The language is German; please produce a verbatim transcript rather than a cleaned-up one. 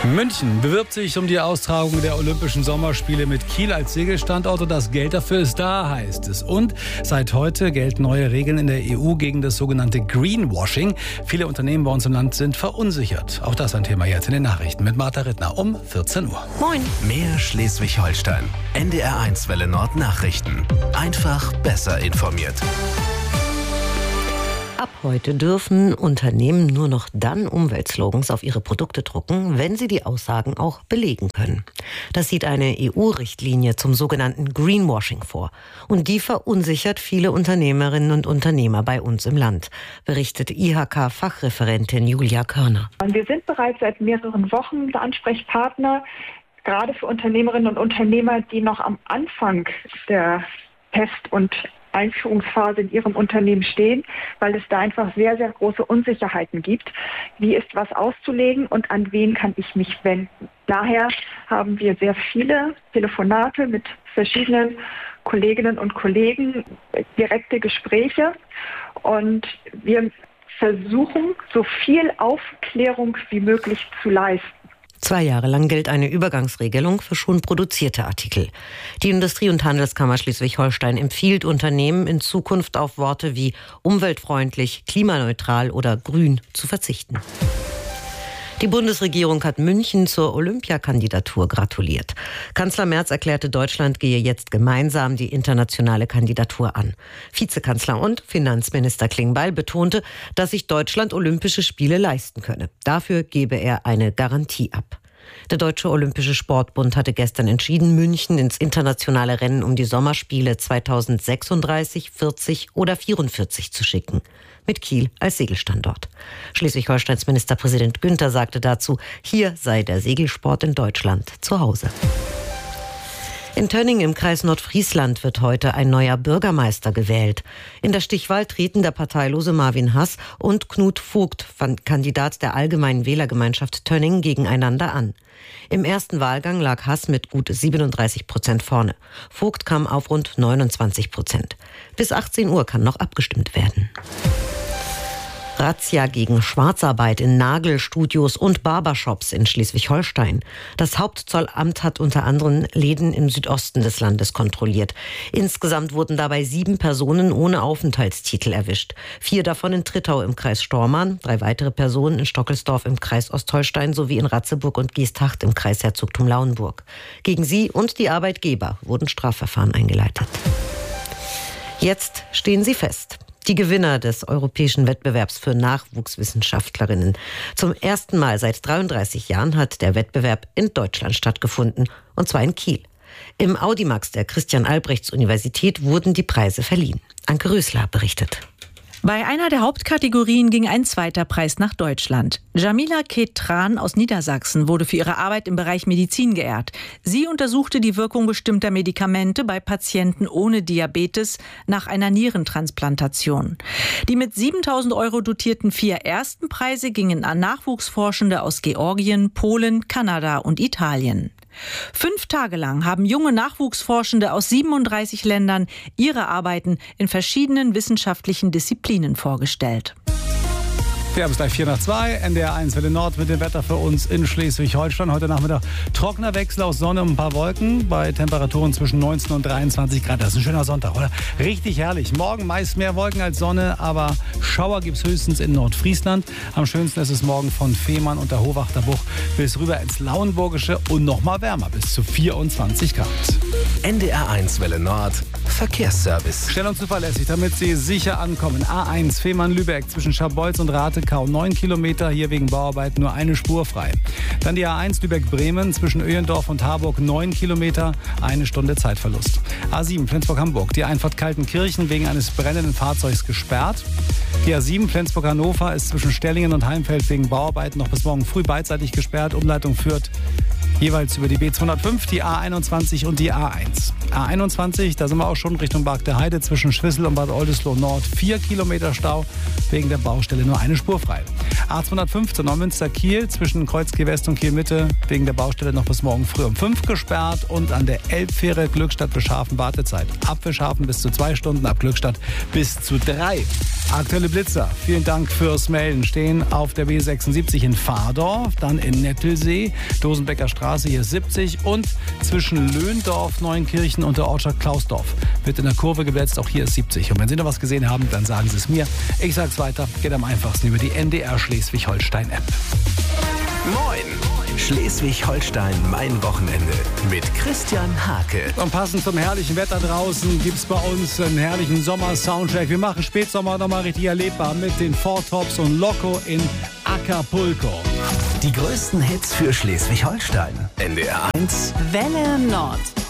München bewirbt sich um die Austragung der Olympischen Sommerspiele mit Kiel als Segelstandort und das Geld dafür ist da, heißt es. Und seit heute gelten neue Regeln in der E U gegen das sogenannte Greenwashing. Viele Unternehmen bei uns im Land sind verunsichert. Auch das ein Thema jetzt in den Nachrichten mit Martha Rittner um vierzehn Uhr. Moin. Mehr Schleswig-Holstein. N D R eins Welle Nord Nachrichten. Einfach besser informiert. Ab heute dürfen Unternehmen nur noch dann Umweltslogans auf ihre Produkte drucken, wenn sie die Aussagen auch belegen können. Das sieht eine E U-Richtlinie zum sogenannten Greenwashing vor. Und die verunsichert viele Unternehmerinnen und Unternehmer bei uns im Land, berichtet I H K-Fachreferentin Julia Körner. Wir sind bereits seit mehreren Wochen der Ansprechpartner, gerade für Unternehmerinnen und Unternehmer, die noch am Anfang der Test- und Einführungsphase in ihrem Unternehmen stehen, weil es da einfach sehr, sehr große Unsicherheiten gibt. Wie ist was auszulegen und an wen kann ich mich wenden? Daher haben wir sehr viele Telefonate mit verschiedenen Kolleginnen und Kollegen, direkte Gespräche und wir versuchen, so viel Aufklärung wie möglich zu leisten. Zwei Jahre lang gilt eine Übergangsregelung für schon produzierte Artikel. Die Industrie- und Handelskammer Schleswig-Holstein empfiehlt Unternehmen in Zukunft auf Worte wie umweltfreundlich, klimaneutral oder grün zu verzichten. Die Bundesregierung hat München zur Olympiakandidatur gratuliert. Kanzler Merz erklärte, Deutschland gehe jetzt gemeinsam die internationale Kandidatur an. Vizekanzler und Finanzminister Klingbeil betonte, dass sich Deutschland Olympische Spiele leisten könne. Dafür gebe er eine Garantie ab. Der Deutsche Olympische Sportbund hatte gestern entschieden, München ins internationale Rennen um die Sommerspiele zweitausendsechsunddreißig, vierzig oder vierundvierzig zu schicken. Mit Kiel als Segelstandort. Schleswig-Holsteins Ministerpräsident Günther sagte dazu, hier sei der Segelsport in Deutschland zu Hause. In Tönning im Kreis Nordfriesland wird heute ein neuer Bürgermeister gewählt. In der Stichwahl treten der parteilose Marvin Hass und Knut Vogt, Kandidat der Allgemeinen Wählergemeinschaft Tönning, gegeneinander an. Im ersten Wahlgang lag Hass mit gut siebenunddreißig Prozent vorne. Vogt kam auf rund neunundzwanzig Prozent. Bis achtzehn Uhr kann noch abgestimmt werden. Razzia gegen Schwarzarbeit in Nagelstudios und Barbershops in Schleswig-Holstein. Das Hauptzollamt hat unter anderem Läden im Südosten des Landes kontrolliert. Insgesamt wurden dabei sieben Personen ohne Aufenthaltstitel erwischt. Vier davon in Trittau im Kreis Stormarn, drei weitere Personen in Stockelsdorf im Kreis Ostholstein sowie in Ratzeburg und Geesthacht im Kreis Herzogtum Lauenburg. Gegen sie und die Arbeitgeber wurden Strafverfahren eingeleitet. Jetzt stehen sie fest. Die Gewinner des europäischen Wettbewerbs für Nachwuchswissenschaftlerinnen. Zum ersten Mal seit dreiunddreißig Jahren hat der Wettbewerb in Deutschland stattgefunden, und zwar in Kiel. Im Audimax der Christian-Albrechts-Universität wurden die Preise verliehen. Anke Rösler berichtet. Bei einer der Hauptkategorien ging ein zweiter Preis nach Deutschland. Jamila Ketran aus Niedersachsen wurde für ihre Arbeit im Bereich Medizin geehrt. Sie untersuchte die Wirkung bestimmter Medikamente bei Patienten ohne Diabetes nach einer Nierentransplantation. Die mit siebentausend Euro dotierten vier ersten Preise gingen an Nachwuchsforschende aus Georgien, Polen, Kanada und Italien. Fünf Tage lang haben junge Nachwuchsforschende aus siebenunddreißig Ländern ihre Arbeiten in verschiedenen wissenschaftlichen Disziplinen vorgestellt. Ja, bis gleich vier nach zwei, N D R eins Welle Nord mit dem Wetter für uns in Schleswig-Holstein. Heute Nachmittag trockener Wechsel aus Sonne und ein paar Wolken bei Temperaturen zwischen neunzehn und dreiundzwanzig Grad. Das ist ein schöner Sonntag, oder? Richtig herrlich. Morgen meist mehr Wolken als Sonne, aber Schauer gibt es höchstens in Nordfriesland. Am schönsten ist es morgen von Fehmarn und der Hohwachter Bucht bis rüber ins Lauenburgische und noch mal wärmer, bis zu vierundzwanzig Grad. N D R eins Welle Nord Verkehrsservice. Schnell und zuverlässig, damit Sie sicher ankommen. A eins Fehmarn-Lübeck zwischen Scharbeutz und Ratekau, neun Kilometer, hier wegen Bauarbeiten nur eine Spur frei. Dann die A eins Lübeck-Bremen zwischen Öhendorf und Harburg, neun Kilometer, eine Stunde Zeitverlust. A sieben Flensburg-Hamburg, die Einfahrt Kaltenkirchen wegen eines brennenden Fahrzeugs gesperrt. Die A sieben Flensburg-Hannover ist zwischen Stellingen und Heimfeld wegen Bauarbeiten noch bis morgen früh beidseitig gesperrt. Umleitung führt jeweils über die B zweihundertfünf, die A einundzwanzig und die A eins. A einundzwanzig, da sind wir auch schon Richtung Bargteheide zwischen Schwissel und Bad Oldesloe Nord. Vier Kilometer Stau, wegen der Baustelle nur eine Spur frei. A zweihundertfünfzehn Neumünster-Kiel zwischen Kreuzkirch West und Kiel Mitte, wegen der Baustelle noch bis morgen früh um fünf gesperrt. Und an der Elbfähre Glückstadt-Bischhafen Wartezeit. Ab Bischhafen bis zu zwei Stunden, ab Glückstadt bis zu drei. Aktuelle Blitzer, vielen Dank fürs Melden, stehen auf der B sechsundsiebzig in Fahrdorf, dann in Nettelsee, Dosenbecker Straße hier siebzig und zwischen Löhndorf, Neuenkirchen und der Ortschaft Klausdorf wird in der Kurve geblitzt, auch hier ist siebzig. Und wenn Sie noch was gesehen haben, dann sagen Sie es mir. Ich sag's weiter, geht am einfachsten über die N D R Schleswig-Holstein-App. Moin! Schleswig-Holstein, mein Wochenende mit Christian Hake. Und passend zum herrlichen Wetter draußen gibt's bei uns einen herrlichen Sommer-Soundtrack. Wir machen Spätsommer nochmal richtig erlebbar mit den Four Tops und Loco in Acapulco. Die größten Hits für Schleswig-Holstein. N D R eins Welle Nord.